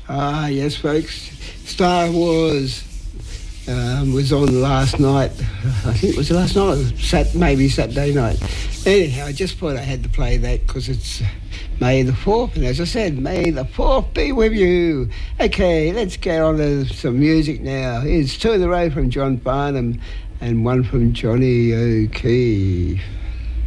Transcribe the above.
Ah, yes, folks. Star Wars was on last night. I think it was last night, or maybe Saturday night. Anyhow, I just thought I had to play that because it's May the 4th, and as I said, May the 4th be with you. Okay, let's get on to some music now. Here's Two in the Row from John Farnham and one from Johnny O'Keefe.